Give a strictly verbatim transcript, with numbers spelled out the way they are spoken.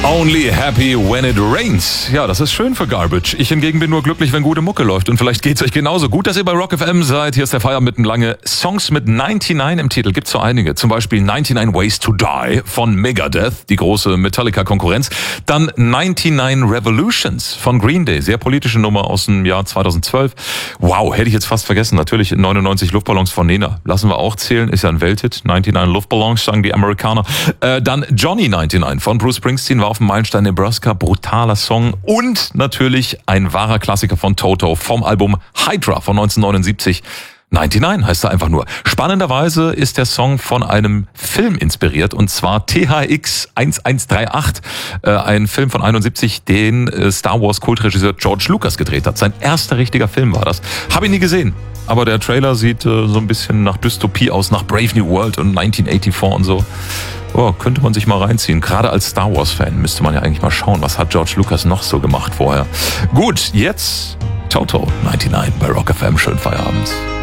Only happy when it rains. Ja, das ist schön für Garbage. Ich hingegen bin nur glücklich, wenn gute Mucke läuft. Und vielleicht geht's euch genauso. Gut, dass ihr bei Rock F M seid. Hier ist der Feierabend mitten lange. Songs mit neunundneunzig im Titel gibt's so einige. Zum Beispiel neunundneunzig Ways to Die von Megadeth, die große Metallica-Konkurrenz. Dann neunundneunzig Revolutions von Green Day, sehr politische Nummer aus dem Jahr zweitausendzwölf. Wow, hätte ich jetzt fast vergessen. Natürlich neunundneunzig Luftballons von Nena. Lassen wir auch zählen, ist ja ein Welthit. neunundneunzig Luftballons, sagen die Amerikaner. Äh, dann Johnny neunundneunzig von Bruce Springsteen war auf dem Meilenstein Nebraska, brutaler Song. Und natürlich ein wahrer Klassiker von Toto vom Album Hydra von neunzehnhundertneunundsiebzig. neunundneunzig heißt er einfach nur. Spannenderweise ist der Song von einem Film inspiriert, und zwar T H X elf dreiundachtzig, äh, ein Film von einundsiebzig, den äh, Star Wars Kultregisseur George Lucas gedreht hat. Sein erster richtiger Film war das. Habe ihn nie gesehen, aber der Trailer sieht äh, so ein bisschen nach Dystopie aus, nach Brave New World und neunzehnhundertvierundachtzig und so. Oh, könnte man sich mal reinziehen. Gerade als Star Wars-Fan müsste man ja eigentlich mal schauen, was hat George Lucas noch so gemacht vorher. Gut, jetzt Toto neunundneunzig bei Rock F M. Schönen Feierabend.